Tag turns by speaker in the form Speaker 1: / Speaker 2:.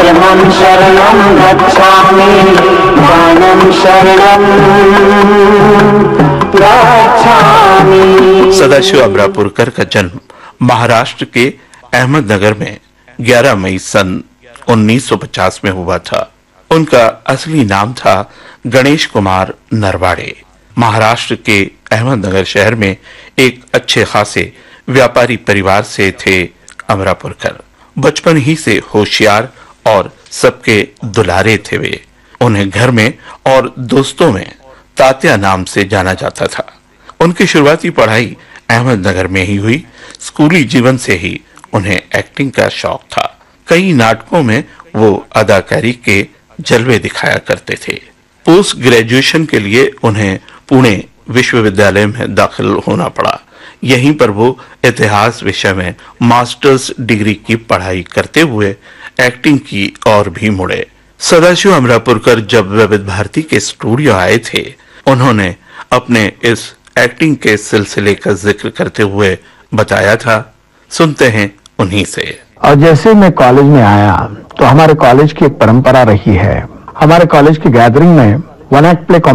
Speaker 1: धर्मं शरणं गच्छामि ज्ञानं शरणं गच्छामि।
Speaker 2: सदाशिव अमरापुरकर का जन्म महाराष्ट्र के अहमदनगर में 11 मई सन 1950 में हुआ था। उनका असली नाम था गणेश कुमार नरवाड़े। महाराष्ट्र के अहमदनगर शहर में एक अच्छे खासे व्यापारी परिवार से थे अमरापुरकर। बचपन ही से होशियार और सबके दुलारे थे वे। उन्हें घर में और दोस्तों में तात्या नाम से जाना जाता था। उनकी शुरुआती पढ़ाई अहमदनगर में ही हुई। स्कूली जीवन से ही उन्हें एक्टिंग का शौक था। कई नाटकों में वो अदाकारी के जलवे दिखाया करते थे। पोस्ट ग्रेजुएशन के लिए उन्हें पुणे विश्वविद्यालय में दाखिल होना पड़ा। यहीं पर वो इतिहास विषय में मास्टर्स डिग्री की पढ़ाई करते हुए एक्टिंग की ओर भी मुड़े। सदाशिव अमरापुरकर जब विविध भारती के स्टूडियो आए थे, उन्होंने अपने इस एक्टिंग के सिलसिले का जिक्र करते हुए बताया था। सुनते हैं उन्हीं से।
Speaker 3: और जैसे मैं कॉलेज में आया तो हमारे कॉलेज की एक परंपरा रही है। हमारे कॉलेज की गैदरिंग में वन एक्ट प्ले